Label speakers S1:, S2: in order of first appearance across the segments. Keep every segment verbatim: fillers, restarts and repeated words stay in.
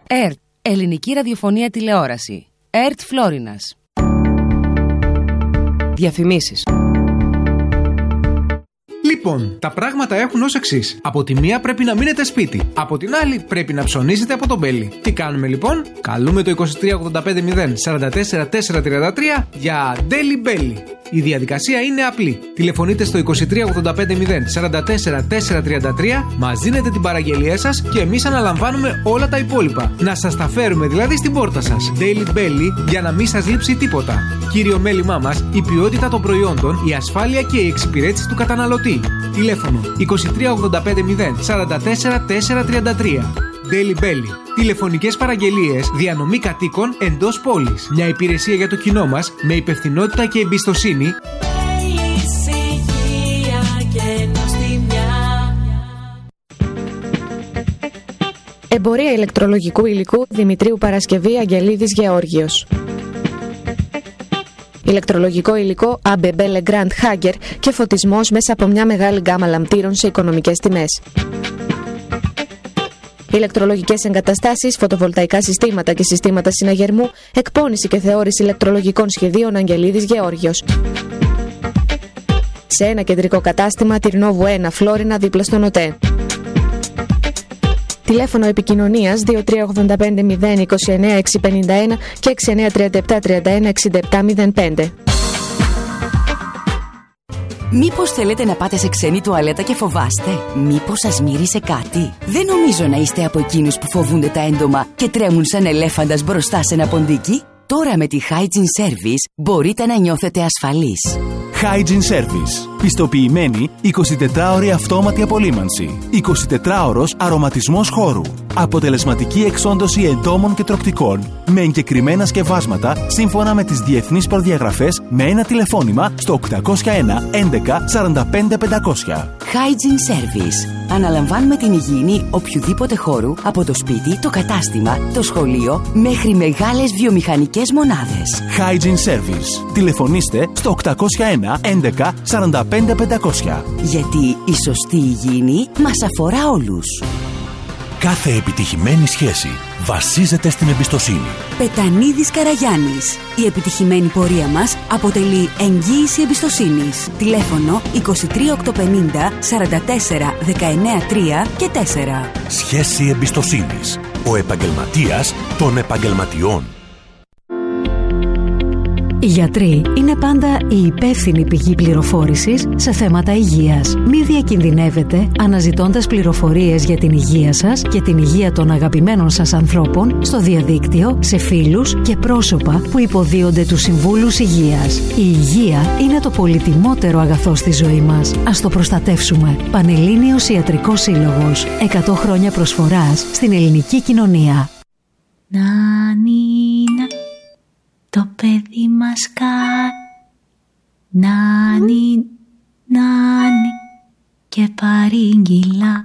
S1: ΕΡΤ. Ελληνική ραδιοφωνία τηλεόραση. ΕΡΤ Φλόρινας. Διαφημίσεις.
S2: Λοιπόν, τα πράγματα έχουν ως εξής. Από τη μία πρέπει να μείνετε σπίτι. Από την άλλη πρέπει να ψωνίζετε από τον Μπέλι. Τι κάνουμε λοιπόν? Καλούμε το είκοσι τρία ογδόντα πέντε μηδέν σαράντα τέσσερα τετρακόσια τριάντα τρία για Daily Belly. Η διαδικασία είναι απλή. Τηλεφωνείτε στο είκοσι τρία ογδόντα πέντε μηδέν σαράντα τέσσερα τετρακόσια τριάντα τρία, μας δίνετε την παραγγελία σας και εμείς αναλαμβάνουμε όλα τα υπόλοιπα. Να σας τα φέρουμε δηλαδή στην πόρτα σας. Daily Belly, για να μην σας λείψει τίποτα. Κύριο μέλημά μας, η ποιότητα των προϊόντων, η ασφάλεια και η εξυπηρέτηση του καταναλωτή. Τηλέφωνο είκοσι τρία ογδόντα πέντε μηδέν σαράντα τέσσερα τετρακόσια τριάντα τρία. Daily Belly. Τηλεφωνικές παραγγελίες, διανομή κατοίκων εντός πόλης. Μια υπηρεσία για το κοινό μας με υπευθυνότητα και εμπιστοσύνη.
S3: Εμπορία ηλεκτρολογικού υλικού Δημητρίου Παρασκευή Αγγελίδης Γεώργιος. Ηλεκτρολογικό υλικό έι μπι μπι Legrand Hager και φωτισμός μέσα από μια μεγάλη γκάμα λαμπτήρων σε οικονομικές τιμές. Ηλεκτρολογικές εγκαταστάσεις, φωτοβολταϊκά συστήματα και συστήματα συναγερμού, εκπώνηση και θεώρηση ηλεκτρολογικών σχεδίων Αγγελίδης Γεώργιος. Σε ένα κεντρικό κατάστημα, Τυρνόβου ένα, Φλόρινα, δίπλα στον ΟΤΕ. Τηλέφωνο επικοινωνίας δύο τρία ογδόντα πέντε μηδέν είκοσι εννέα εξακόσια πενήντα ένα και έξι εννέα τριάντα επτά τριάντα ένα εξήντα επτά μηδέν πέντε.
S4: Μήπως θέλετε να πάτε σε ξένη τουαλέτα και φοβάστε? Μήπως σας μύρισε κάτι? Δεν νομίζω να είστε από εκείνους που φοβούνται τα έντομα και τρέμουν σαν ελέφαντας μπροστά σε ένα ποντίκι. Τώρα με τη Hygiene Service μπορείτε να νιώθετε ασφαλείς.
S5: Hygiene Service. Πιστοποιημένη εικοσιτετράωρη αυτόματη απολύμανση. εικοσιτετράωρος αρωματισμός χώρου. Αποτελεσματική εξόντωση εντόμων και τροκτικών. Με εγκεκριμένα σκευάσματα σύμφωνα με τις διεθνείς προδιαγραφές, με ένα τηλεφώνημα στο οκτακόσια ένα έντεκα σαράντα πέντε πεντακόσια.
S4: Hygiene Service. Αναλαμβάνουμε την υγιεινή οποιοδήποτε χώρου, από το σπίτι, το κατάστημα, το σχολείο, μέχρι μεγάλες βιομηχανικές μονάδες.
S5: Hygiene Service. Τηλεφωνήστε στο οκτακόσια ένα έντεκα σαράντα πέντε πεντακόσια.
S4: Γιατί η σωστή υγιεινή μας αφορά όλους.
S6: Κάθε επιτυχημένη σχέση βασίζεται στην εμπιστοσύνη.
S4: Πετανίδης Καραγιάννης. Η επιτυχημένη πορεία μας αποτελεί εγγύηση εμπιστοσύνης. Τηλέφωνο είκοσι τρία οκτακόσια πενήντα σαράντα τέσσερα δεκαεννέα τρία και τέσσερα.
S6: Σχέση εμπιστοσύνης. Ο επαγγελματίας των επαγγελματιών.
S7: Οι γιατροί είναι πάντα η υπεύθυνη πηγή πληροφόρησης σε θέματα υγείας. Μη διακινδυνεύετε αναζητώντας πληροφορίες για την υγεία σας και την υγεία των αγαπημένων σας ανθρώπων στο διαδίκτυο, σε φίλους και πρόσωπα που υποδίονται τους συμβούλους υγείας. Η υγεία είναι το πολυτιμότερο αγαθό στη ζωή μας. Ας το προστατεύσουμε. Πανελλήνιος Ιατρικός Σύλλογος. εκατό χρόνια προσφοράς στην ελληνική κοινωνία.
S8: Νάνινα, το παιδί μας κάνει νάνι, νάνι και παρήγγυλα.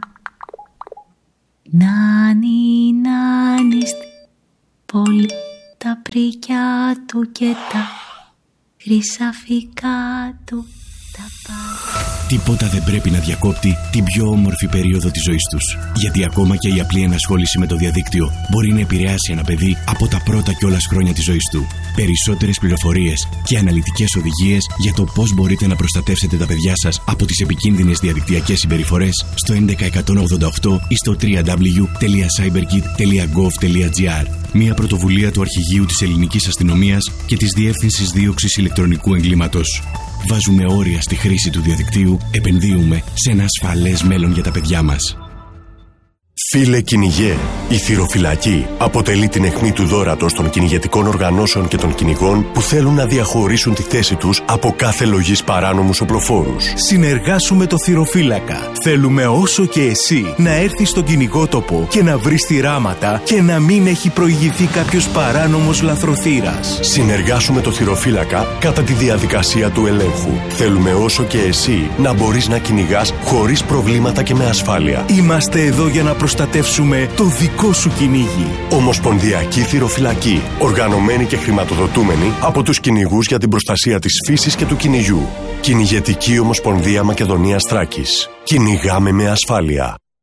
S8: Νάνι, νάνι στη πόλη τα πρικιά του και τα χρυσαφικά του τα πάρει.
S9: Τίποτα δεν πρέπει να διακόπτει την πιο όμορφη περίοδο της ζωής τους. Γιατί ακόμα και η απλή ενασχόληση με το διαδίκτυο μπορεί να επηρεάσει ένα παιδί από τα πρώτα κιόλας χρόνια της ζωής του. Περισσότερες πληροφορίες και αναλυτικές οδηγίες για το πώς μπορείτε να προστατεύσετε τα παιδιά σας από τις επικίνδυνες διαδικτυακές συμπεριφορές στο έντεκα εκατόν ογδόντα οκτώ ή στο double-u double-u double-u τελεία cyberkit τελεία gov τελεία gr. Μια πρωτοβουλία του Αρχηγείου της Ελληνικής Αστυνομίας και της Διεύθυνσης Δίωξης Ηλεκτρονικού Εγκλήματος. Βάζουμε όρια στη χρήση του διαδικτύου, επενδύουμε σε ένα ασφαλές μέλλον για τα παιδιά μας.
S6: Φίλε κυνηγέ, η θυροφυλακή αποτελεί την αιχμή του δώρατος των κυνηγετικών οργανώσεων και των κυνηγών που θέλουν να διαχωρίσουν τη θέση τους από κάθε λογής παράνομους οπλοφόρους.
S5: Συνεργάσου με το θυροφύλακα. Θέλουμε όσο και εσύ να έρθεις στον κυνηγότοπο και να βρεις θυράματα και να μην έχει προηγηθεί κάποιος παράνομος λαθροθύρας.
S6: Συνεργάσου με το θυροφύλακα κατά τη διαδικασία του ελέγχου. Θέλουμε όσο και εσύ να μπορείς να κυνηγάς χωρίς προβλήματα και με ασφάλεια.
S5: Είμαστε εδώ για να προστατεύσουμε το δικό σου κυνήγι.
S6: Ομοσπονδιακή Θυροφυλακή. Οργανωμένη και χρηματοδοτούμενη από τους κυνηγούς για την προστασία της φύσης και του κυνηγιού. Κυνηγετική Ομοσπονδία Μακεδονίας Θράκης. Κυνηγάμε με ασφάλεια.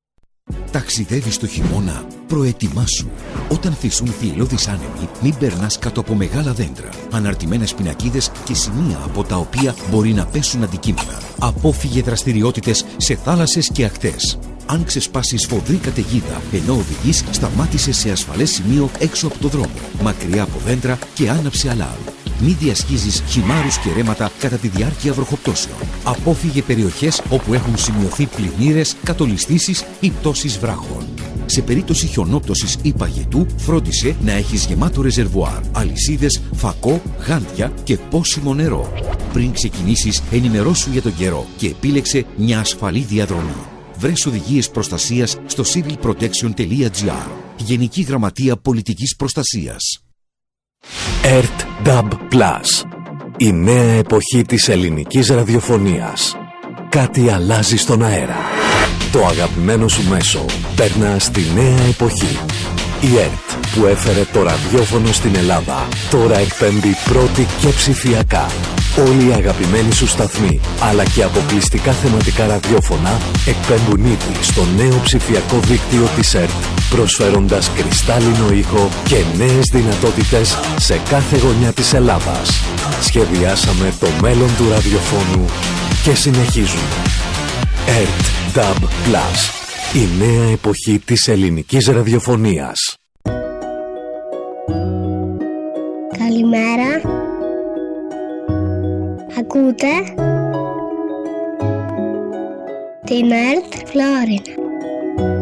S10: Ταξιδεύεις το χειμώνα, προετοιμάσου. Όταν θυσούν θηελώδεις άνεμοι, μην περνάς κάτω από μεγάλα δέντρα, αναρτημένες πινακίδες και σημεία από τα οποία μπορεί να πέσουν αντικείμενα. Απόφυγε δραστηριότητες σε θάλασσες και ακτές. Αν ξεσπάσει σφοδρή καταιγίδα ενώ οδηγείς, σταμάτησε σε ασφαλές σημείο έξω από το δρόμο, μακριά από δέντρα και άναψε αλάρμ. Μη διασχίζεις χυμάρους και ρέματα κατά τη διάρκεια βροχοπτώσεων. Απόφυγε περιοχές όπου έχουν σημειωθεί πλημμύρες, κατολιστήσεις ή πτώσεις βράχων. Σε περίπτωση χιονόπτωσης ή παγετού, φρόντισε να έχεις γεμάτο ρεζερβουάρ, αλυσίδες, φακό, γάντια και πόσιμο νερό. Πριν ξεκινήσεις, ενημερώσου για τον καιρό και επίλεξε μια ασφαλή διαδρομή. Βρες οδηγίες προστασίας στο civil protection τελεία gr. Γενική Γραμματεία Πολιτικής Προστασίας.
S11: ΕΡΤ νταμπ Plus. Η νέα εποχή της ελληνικής ραδιοφωνίας. Κάτι αλλάζει στον αέρα. Το αγαπημένο σου μέσο περνά στη νέα εποχή. Η ΕΡΤ που έφερε το ραδιόφωνο στην Ελλάδα τώρα εκπέμπει πρώτη και ψηφιακά. Όλοι οι αγαπημένοι σου σταθμοί αλλά και αποκλειστικά θεματικά ραδιόφωνα εκπέμπουν ήδη στο νέο ψηφιακό δίκτυο της ΕΡΤ, προσφέροντας κρυστάλλινο ήχο και νέες δυνατότητες σε κάθε γωνιά της Ελλάδας. Σχεδιάσαμε το μέλλον του ραδιοφώνου και συνεχίζουμε. ΕΡΤ νταμπ Plus. Η νέα εποχή της ελληνικής ραδιοφωνίας.
S12: Καλημέρα. Ακούτε την ΕΡΤ Φλόρι.